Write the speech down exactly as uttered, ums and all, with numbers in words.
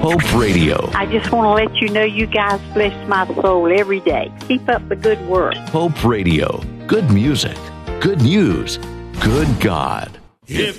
Hope Radio. I just want to let you know you guys bless my soul every day. Keep up the good work. Hope Radio. Good music. Good news. Good God. If